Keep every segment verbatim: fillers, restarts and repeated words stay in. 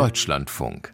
Deutschlandfunk.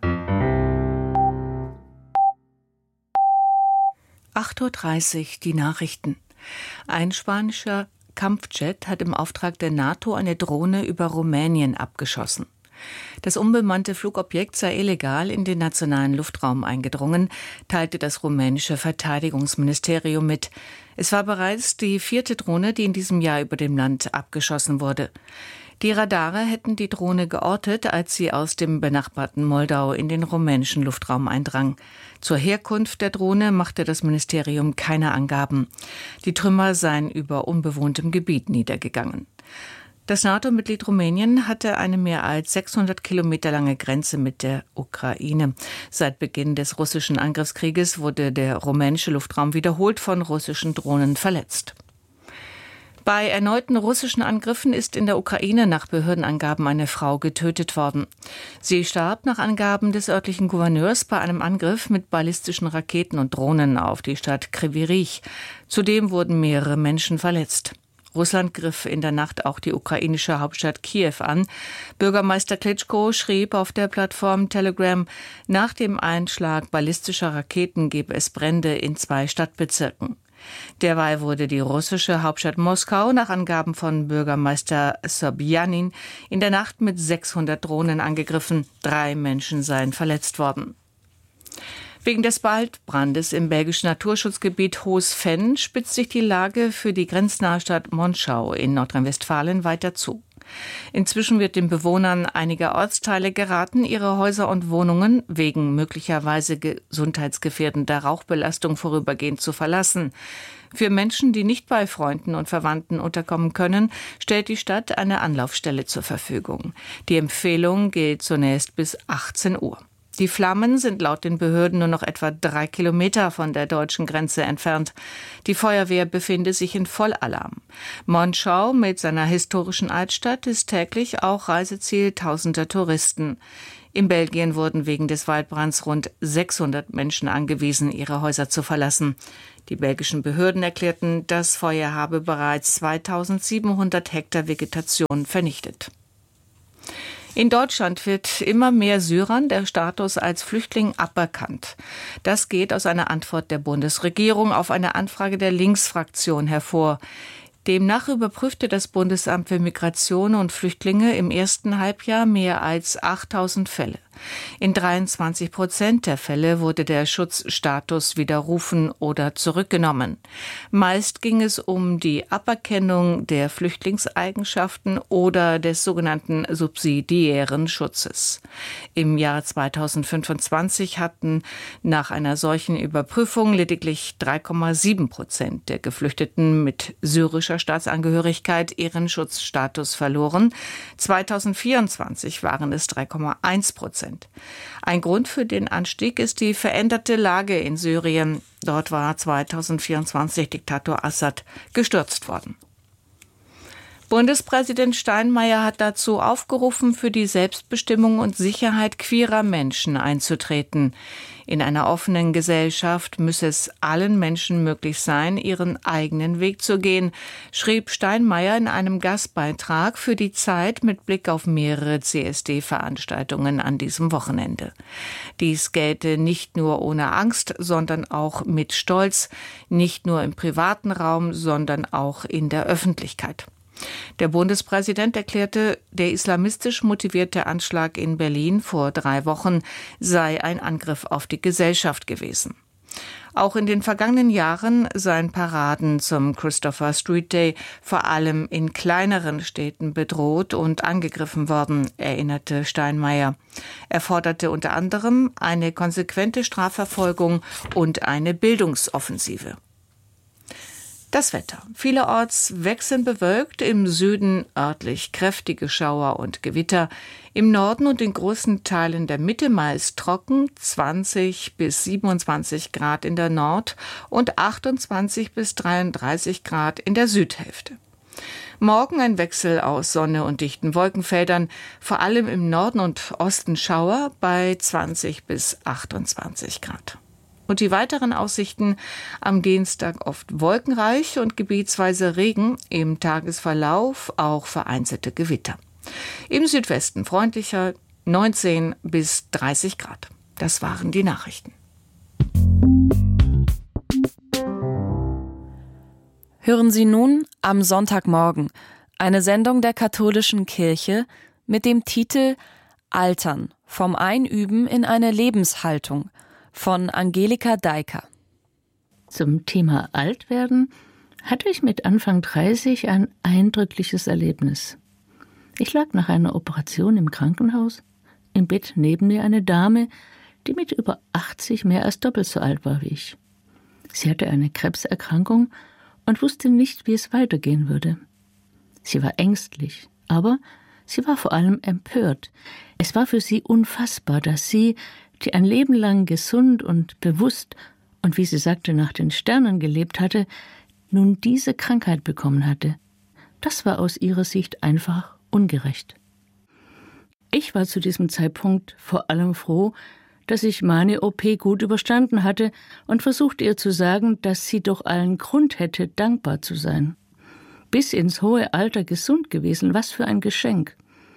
acht Uhr dreißig, die Nachrichten. Ein spanischer Kampfjet hat im Auftrag der NATO eine Drohne über Rumänien abgeschossen. Das unbemannte Flugobjekt sei illegal in den nationalen Luftraum eingedrungen, teilte das rumänische Verteidigungsministerium mit. Es war bereits die vierte Drohne, die in diesem Jahr über dem Land abgeschossen wurde. Die Radare hätten die Drohne geortet, als sie aus dem benachbarten Moldau in den rumänischen Luftraum eindrang. Zur Herkunft der Drohne machte das Ministerium keine Angaben. Die Trümmer seien über unbewohntem Gebiet niedergegangen. Das NATO-Mitglied Rumänien hatte eine mehr als sechshundert Kilometer lange Grenze mit der Ukraine. Seit Beginn des russischen Angriffskrieges wurde der rumänische Luftraum wiederholt von russischen Drohnen verletzt. Bei erneuten russischen Angriffen ist in der Ukraine nach Behördenangaben eine Frau getötet worden. Sie starb nach Angaben des örtlichen Gouverneurs bei einem Angriff mit ballistischen Raketen und Drohnen auf die Stadt Kryvyi Rih. Zudem wurden mehrere Menschen verletzt. Russland griff in der Nacht auch die ukrainische Hauptstadt Kiew an. Bürgermeister Klitschko schrieb auf der Plattform Telegram, nach dem Einschlag ballistischer Raketen gebe es Brände in zwei Stadtbezirken. Derweil wurde die russische Hauptstadt Moskau nach Angaben von Bürgermeister Sobjanin in der Nacht mit sechshundert Drohnen angegriffen. Drei Menschen seien verletzt worden. Wegen des Waldbrandes im belgischen Naturschutzgebiet Hoos-Venn spitzt sich die Lage für die grenznahe Stadt Monschau in Nordrhein-Westfalen weiter zu. Inzwischen wird den Bewohnern einiger Ortsteile geraten, ihre Häuser und Wohnungen wegen möglicherweise gesundheitsgefährdender Rauchbelastung vorübergehend zu verlassen. Für Menschen, die nicht bei Freunden und Verwandten unterkommen können, stellt die Stadt eine Anlaufstelle zur Verfügung. Die Empfehlung gilt zunächst bis achtzehn Uhr. Die Flammen sind laut den Behörden nur noch etwa drei Kilometer von der deutschen Grenze entfernt. Die Feuerwehr befindet sich in Vollalarm. Monschau mit seiner historischen Altstadt ist täglich auch Reiseziel tausender Touristen. In Belgien wurden wegen des Waldbrands rund sechshundert Menschen angewiesen, ihre Häuser zu verlassen. Die belgischen Behörden erklärten, das Feuer habe bereits zweitausendsiebenhundert Hektar Vegetation vernichtet. In Deutschland wird immer mehr Syrern der Status als Flüchtling aberkannt. Das geht aus einer Antwort der Bundesregierung auf eine Anfrage der Linksfraktion hervor. Demnach überprüfte das Bundesamt für Migration und Flüchtlinge im ersten Halbjahr mehr als achttausend Fälle. In dreiundzwanzig Prozent der Fälle wurde der Schutzstatus widerrufen oder zurückgenommen. Meist ging es um die Aberkennung der Flüchtlingseigenschaften oder des sogenannten subsidiären Schutzes. Im Jahr zweitausendfünfundzwanzig hatten nach einer solchen Überprüfung lediglich drei Komma sieben Prozent der Geflüchteten mit syrischer Staatsangehörigkeit ihren Schutzstatus verloren. zweitausendvierundzwanzig waren es drei Komma eins Prozent. Ein Grund für den Anstieg ist die veränderte Lage in Syrien. Dort war zweitausendvierundzwanzig Diktator Assad gestürzt worden. Bundespräsident Steinmeier hat dazu aufgerufen, für die Selbstbestimmung und Sicherheit queerer Menschen einzutreten. In einer offenen Gesellschaft müsse es allen Menschen möglich sein, ihren eigenen Weg zu gehen, schrieb Steinmeier in einem Gastbeitrag für die Zeit mit Blick auf mehrere C S D-Veranstaltungen an diesem Wochenende. Dies gelte nicht nur ohne Angst, sondern auch mit Stolz, nicht nur im privaten Raum, sondern auch in der Öffentlichkeit. Der Bundespräsident erklärte, der islamistisch motivierte Anschlag in Berlin vor drei Wochen sei ein Angriff auf die Gesellschaft gewesen. Auch in den vergangenen Jahren seien Paraden zum Christopher Street Day vor allem in kleineren Städten bedroht und angegriffen worden, erinnerte Steinmeier. Er forderte unter anderem eine konsequente Strafverfolgung und eine Bildungsoffensive. Das Wetter. Vielerorts wechselnd bewölkt, im Süden örtlich kräftige Schauer und Gewitter, im Norden und in großen Teilen der Mitte meist trocken, zwanzig bis siebenundzwanzig Grad in der Nord- und achtundzwanzig bis dreiunddreißig Grad in der Südhälfte. Morgen ein Wechsel aus Sonne und dichten Wolkenfeldern, vor allem im Norden und Osten Schauer bei zwanzig bis achtundzwanzig Grad. Und die weiteren Aussichten: am Dienstag oft wolkenreich und gebietsweise Regen, im Tagesverlauf auch vereinzelte Gewitter. Im Südwesten freundlicher, neunzehn bis dreißig Grad. Das waren die Nachrichten. Hören Sie nun am Sonntagmorgen eine Sendung der katholischen Kirche mit dem Titel Altern, vom Einüben in eine Lebenshaltung von Angelika Deiker. Zum Thema Altwerden hatte ich mit Anfang dreißig ein eindrückliches Erlebnis. Ich lag nach einer Operation im Krankenhaus, im Bett neben mir eine Dame, die mit über achtzig mehr als doppelt so alt war wie ich. Sie hatte eine Krebserkrankung und wusste nicht, wie es weitergehen würde. Sie war ängstlich, aber sie war vor allem empört. Es war für sie unfassbar, dass sie, die ein Leben lang gesund und bewusst und, wie sie sagte, nach den Sternen gelebt hatte, nun diese Krankheit bekommen hatte. Das war aus ihrer Sicht einfach ungerecht. Ich war zu diesem Zeitpunkt vor allem froh, dass ich meine O P gut überstanden hatte und versuchte ihr zu sagen, dass sie doch allen Grund hätte, dankbar zu sein. Bis ins hohe Alter gesund gewesen, was für ein Geschenk.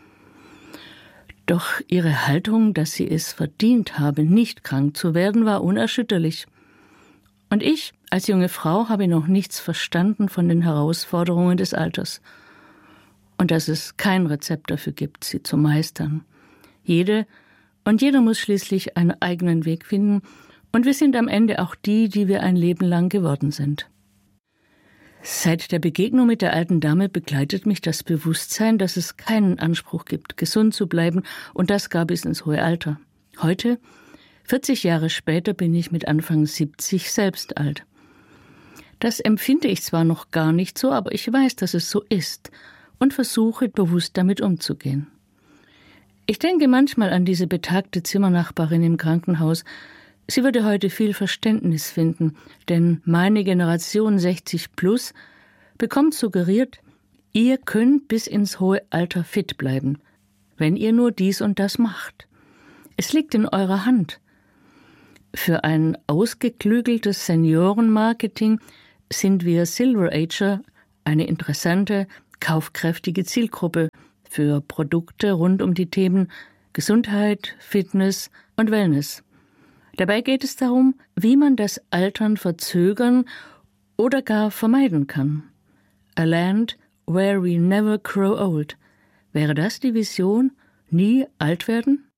Doch ihre Haltung, dass sie es verdient habe, nicht krank zu werden, war unerschütterlich. Und ich, als junge Frau, habe noch nichts verstanden von den Herausforderungen des Alters. Und dass es kein Rezept dafür gibt, sie zu meistern. Jede und jeder muss schließlich einen eigenen Weg finden, und wir sind am Ende auch die, die wir ein Leben lang geworden sind. Seit der Begegnung mit der alten Dame begleitet mich das Bewusstsein, dass es keinen Anspruch gibt, gesund zu bleiben, und das gar bis ins hohe Alter. Heute, vierzig Jahre später, bin ich mit Anfang siebzig selbst alt. Das empfinde ich zwar noch gar nicht so, aber ich weiß, dass es so ist und versuche bewusst damit umzugehen. Ich denke manchmal an diese betagte Zimmernachbarin im Krankenhaus. Sie würde heute viel Verständnis finden, denn meine Generation sechzig plus bekommt suggeriert, ihr könnt bis ins hohe Alter fit bleiben, wenn ihr nur dies und das macht. Es liegt in eurer Hand. Für ein ausgeklügeltes Seniorenmarketing sind wir Silver Ager eine interessante, kaufkräftige Zielgruppe für Produkte rund um die Themen Gesundheit, Fitness und Wellness. Dabei geht es darum, wie man das Altern verzögern oder gar vermeiden kann. A land where we never grow old. Wäre das die Vision? Nie alt werden?